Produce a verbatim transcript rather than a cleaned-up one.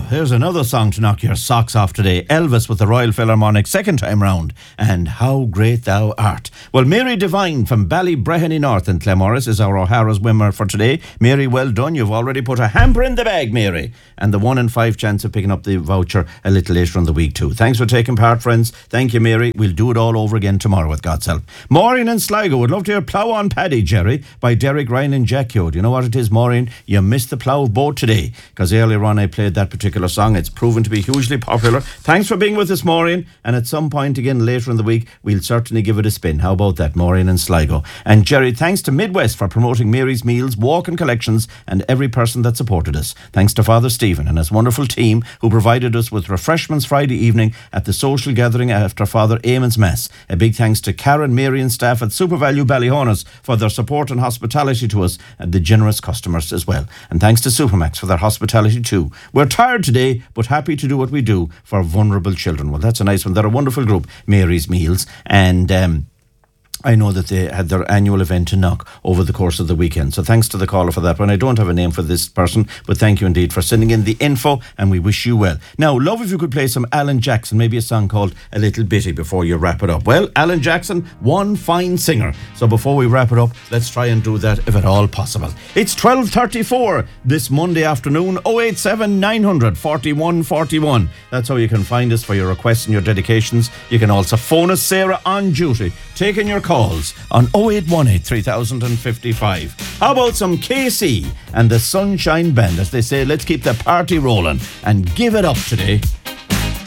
here's another song to knock your socks off today. Elvis with the Royal Philharmonic, second time round. And How Great Thou Art. Well, Mary Devine from Ballybreheny North in Claremorris is our O'Hara's winner for today. Mary, well done. You've already put a hamper in the bag, Mary. And the one in five chance of picking up the voucher a little later on the week too. Thanks for taking part, friends. Thank you, Mary. We'll do it all over again tomorrow with God's help. Maureen and Sligo would love to hear Plough on Paddy, Jerry, by Derek Ryan and Jack Hode. You know what it is, Maureen? You missed the plough boat today, because earlier on I played that particular song. It's proven to be hugely popular. Thanks for being with us, Maureen. And at some point again later in the week, we'll certainly give it a spin. How about that, Maureen and Sligo? And Jerry, thanks to Midwest for promoting Mary's Meals, walk-in collections, and every person that supported us. Thanks to Father Stephen and his wonderful team who provided us with refreshments Friday evening at the social gathering after Father Eamon's Mass. A big thanks to Karen, Mary and staff at SuperValue Ballyhonus for their support and hospitality to us, and the generous customers as well. And thanks to Supermax for their hospitality too. We're tired today, but happy to do what we do for vulnerable children. Well, that's a nice one. They're a wonderful group, Mary's Meals, and um I know that they had their annual event in Knock over the course of the weekend. So thanks to the caller for that one. I don't have a name for this person, but thank you indeed for sending in the info, and we wish you well. Now, love if you could play some Alan Jackson, maybe a song called A Little Bitty before you wrap it up. Well, Alan Jackson, one fine singer. So before we wrap it up, let's try and do that if at all possible. It's twelve thirty-four this Monday afternoon. oh eight seven nine hundred forty-one forty-one. That's how you can find us for your requests and your dedications. You can also phone us, Sarah, on duty, taking your calls on oh eight one eight three thousand fifty-five. How about some K C and the Sunshine Band? As they say, let's keep the party rolling and give it up today.